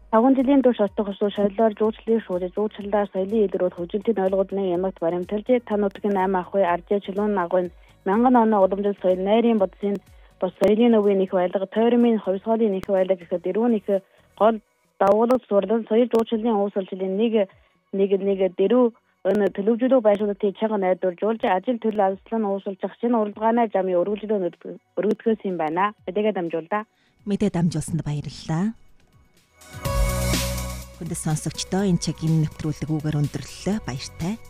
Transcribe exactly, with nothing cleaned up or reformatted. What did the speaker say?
Агуун жилийн турш остох усуу шаллаар жуучлалын шууд жуучлалаар соёлын илрүүд хөгжилтийн ойлгоодны ямагт баримталж тануудгийн ам ахуй аржээ чулуун агуун мянган оноо уламжлал соёл найрын бодсын бос соёлын өвийн их байлга тойрмын ховсгоолын их байлга гэхэд дөрвөн их гол давуулга сурлан соёл жуучлалын уусалчлалын нэг нэг нэг дөрөв өн төлөвжүүлэг байшуултыг чанга найдваржуулж ажил төрөл алслан уусалчих шинэ уралдааны замын өргөжлөө өргөдгөөс юм байна. Мэдээгээ дамжуулдаа. Мэдээ дамжуулсанд баярлалаа. Хүндэс сонсогчдоо энэ цагийн нэвтрүүлэг үгээр өндөрлөлөө баяртай.